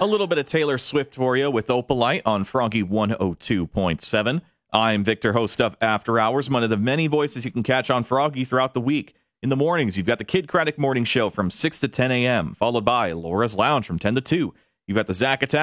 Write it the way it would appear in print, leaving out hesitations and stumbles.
A little bit of Taylor Swift for you with Opalite on Froggy 102.7. I'm Victor, host of After Hours, one of the many voices you can catch on Froggy throughout the week. In the mornings, you've got the Kid Craddock Morning Show from 6 to 10 a.m., followed by Laura's Lounge from 10 to 2. You've got the Zach Attack